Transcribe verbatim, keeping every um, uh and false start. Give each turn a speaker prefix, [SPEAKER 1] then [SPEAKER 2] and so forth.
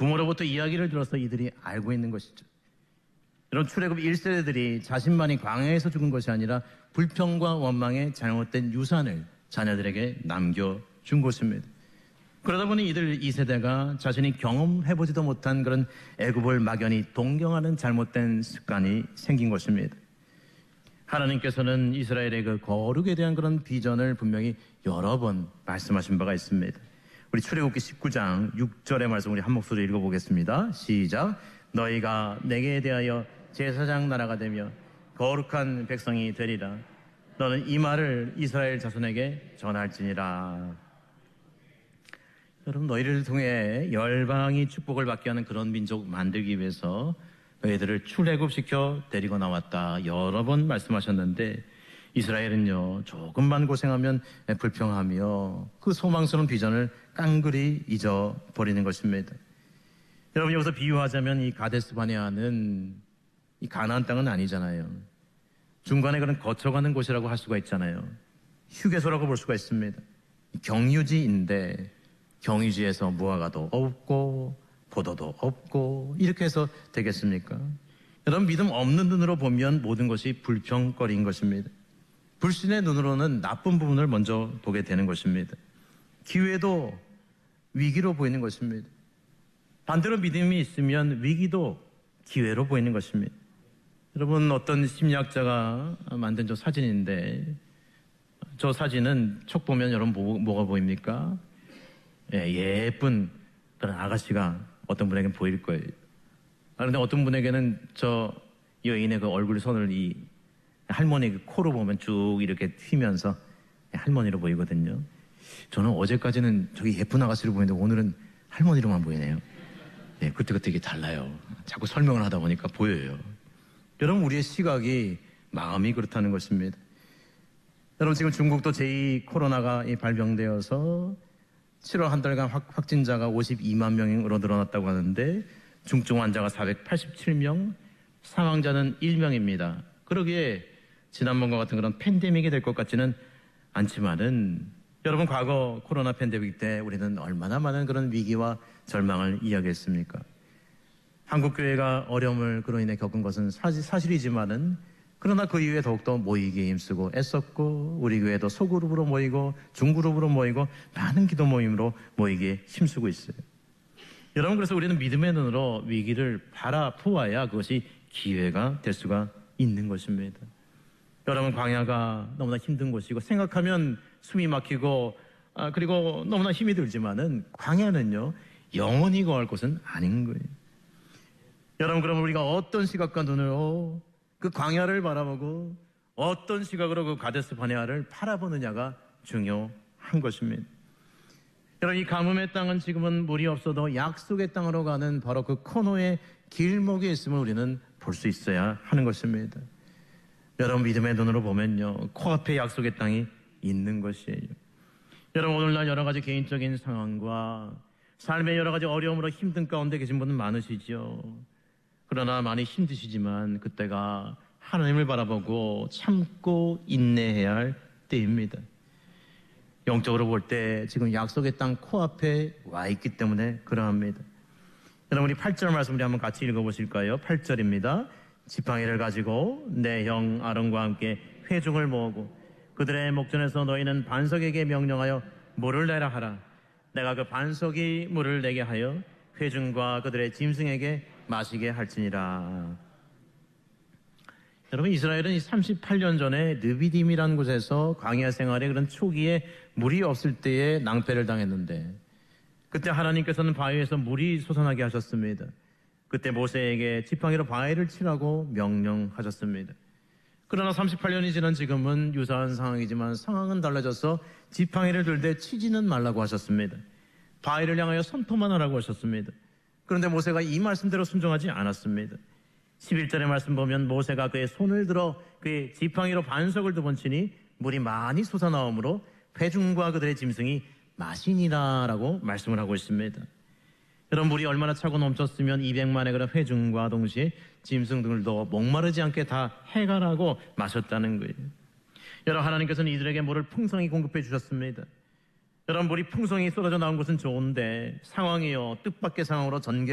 [SPEAKER 1] 부모로부터 이야기를 들어서 이들이 알고 있는 것이죠. 이런 출애굽 일 세대들이 자신만이 광야에서 죽은 것이 아니라 불평과 원망의 잘못된 유산을 자녀들에게 남겨준 것입니다. 그러다 보니 이들 이 세대가 자신이 경험해보지도 못한 그런 애굽을 막연히 동경하는 잘못된 습관이 생긴 것입니다. 하나님께서는 이스라엘의 그 거룩에 대한 그런 비전을 분명히 여러 번 말씀하신 바가 있습니다. 우리 출애굽기 십구 장 육 절의 말씀 우리 한 목소리 읽어보겠습니다. 시작. 너희가 내게 대하여 제사장 나라가 되며 거룩한 백성이 되리라. 너는 이 말을 이스라엘 자손에게 전할지니라. 여러분, 너희를 통해 열방이 축복을 받게 하는 그런 민족 만들기 위해서 너희들을 출애굽시켜 데리고 나왔다. 여러 번 말씀하셨는데 이스라엘은요, 조금만 고생하면 불평하며 그 소망스러운 비전을 깡그리 잊어버리는 것입니다. 여러분, 여기서 비유하자면 이 가데스 바네아는 이 가나안 땅은 아니잖아요. 중간에 그런 거쳐가는 곳이라고 할 수가 있잖아요. 휴게소라고 볼 수가 있습니다. 경유지인데 경유지에서 무화과도 없고 포도도 없고 이렇게 해서 되겠습니까? 여러분, 믿음 없는 눈으로 보면 모든 것이 불평거리인 것입니다. 불신의 눈으로는 나쁜 부분을 먼저 보게 되는 것입니다. 기회도 위기로 보이는 것입니다. 반대로 믿음이 있으면 위기도 기회로 보이는 것입니다. 여러분, 어떤 심리학자가 만든 저 사진인데 저 사진은 촉 보면 여러분 뭐, 뭐가 보입니까? 예, 예쁜 그런 아가씨가 어떤 분에게는 보일 거예요. 아, 그런데 어떤 분에게는 저 여인의 그 얼굴 선을 이 할머니 그 코로 보면 쭉 이렇게 튀면서 할머니로 보이거든요. 저는 어제까지는 저기 예쁜 아가씨로 보이는데 오늘은 할머니로만 보이네요. 예, 그때그때 이게 달라요. 자꾸 설명을 하다 보니까 보여요. 여러분, 우리의 시각이 마음이 그렇다는 것입니다. 여러분, 지금 중국도 제이 코로나가 발병되어서 칠월 한 달간 확, 확진자가 오십이만 명으로 늘어났다고 하는데 중증 환자가 사백팔십칠 명, 사망자는 일 명입니다. 그러기에 지난번과 같은 그런 팬데믹이 될 것 같지는 않지만은 여러분, 과거 코로나 팬데믹 때 우리는 얼마나 많은 그런 위기와 절망을 이야기했습니까? 한국교회가 어려움을 그로 인해 겪은 것은 사실, 사실이지만은 그러나 그 이후에 더욱더 모이기에 힘쓰고 애썼고 우리 교회도 소그룹으로 모이고 중그룹으로 모이고 많은 기도 모임으로 모이기에 힘쓰고 있어요. 여러분, 그래서 우리는 믿음의 눈으로 위기를 바라보아야 그것이 기회가 될 수가 있는 것입니다. 여러분, 광야가 너무나 힘든 곳이고 생각하면 숨이 막히고 아, 그리고 너무나 힘이 들지만은 광야는요, 영원히 거할 곳은 아닌 거예요. 여러분, 그러면 우리가 어떤 시각과 눈으로 그 광야를 바라보고 어떤 시각으로 그 가데스 바네아를 바라보느냐가 중요한 것입니다. 여러분, 이 가뭄의 땅은 지금은 물이 없어도 약속의 땅으로 가는 바로 그 코너의 길목에 있음을 우리는 볼 수 있어야 하는 것입니다. 여러분, 믿음의 눈으로 보면요, 코앞에 약속의 땅이 있는 것이에요. 여러분, 오늘날 여러 가지 개인적인 상황과 삶의 여러 가지 어려움으로 힘든 가운데 계신 분은 많으시죠. 그러나 많이 힘드시지만 그때가 하나님을 바라보고 참고 인내해야 할 때입니다. 영적으로 볼 때 지금 약속의 땅 코앞에 와 있기 때문에 그러합니다. 여러분, 우리 팔 절 말씀 우리 한번 같이 읽어보실까요? 팔 절입니다. 지팡이를 가지고 내 형 아론과 함께 회중을 모으고 그들의 목전에서 너희는 반석에게 명령하여 물을 내라 하라. 내가 그 반석이 물을 내게 하여 회중과 그들의 짐승에게 마시게 할지니라. 여러분, 이스라엘은 삼십팔 년 전에 느비딤이라는 곳에서 광야 생활의 그런 초기에 물이 없을 때에 낭패를 당했는데 그때 하나님께서는 바위에서 물이 솟아나게 하셨습니다. 그때 모세에게 지팡이로 바위를 치라고 명령하셨습니다. 그러나 삼십팔 년이 지난 지금은 유사한 상황이지만 상황은 달라져서 지팡이를 들되 치지는 말라고 하셨습니다. 바위를 향하여 선포만 하라고 하셨습니다. 그런데 모세가 이 말씀대로 순종하지 않았습니다. 십일 절의 말씀 보면 모세가 그의 손을 들어 그의 지팡이로 반석을 두 번 치니 물이 많이 솟아나오므로 회중과 그들의 짐승이 마시니라 라고 말씀을 하고 있습니다. 여러분, 물이 얼마나 차고 넘쳤으면 이백만의 그런 회중과 동시에 짐승들도 목마르지 않게 다 해가라고 마셨다는 거예요. 여러분, 하나님께서는 이들에게 물을 풍성히 공급해 주셨습니다. 여러분, 물이 풍성히 쏟아져 나온 것은 좋은데 상황이요, 뜻밖의 상황으로 전개